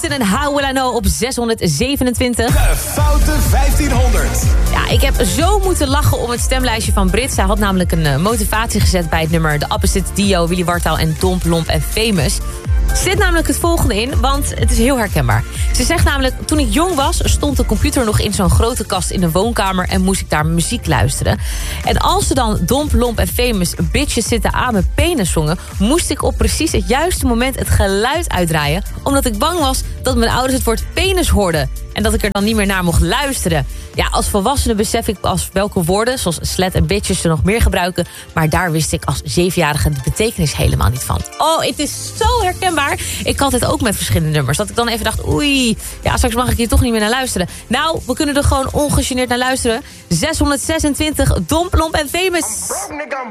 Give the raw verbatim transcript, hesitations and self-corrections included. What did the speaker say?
Houston en How Will I Know op zeshonderdzevenentwintig. De Foute vijftienhonderd. Ja, ik heb zo moeten lachen om het stemlijstje van Brit. Zij had namelijk een uh, motivatie gezet bij het nummer The Opposite Dio, Willy Wartaal en Domp, Lomp en Famous. Er zit namelijk het volgende in, want het is heel herkenbaar. Ze zegt namelijk, toen ik jong was, stond de computer nog in zo'n grote kast in de woonkamer en moest ik daar muziek luisteren. En als ze dan Domp, Lomp en Famous Bitches zitten aan mijn penis zongen, moest ik op precies het juiste moment het geluid uitdraaien, omdat ik bang was dat mijn ouders het woord penis hoorden en dat ik er dan niet meer naar mocht luisteren. Ja, als volwassene besef ik pas welke woorden, zoals slet en bitches, ze nog meer gebruiken, maar daar wist ik als zevenjarige de betekenis helemaal niet van. Oh, het is zo herkenbaar. Ik had het ook met verschillende nummers, dat ik dan even dacht, oei, ja, straks mag ik hier toch niet meer naar luisteren. Nou, we kunnen er gewoon ongegeneerd naar luisteren. zeshonderdzesentwintig, Domp, Lomp en Famous.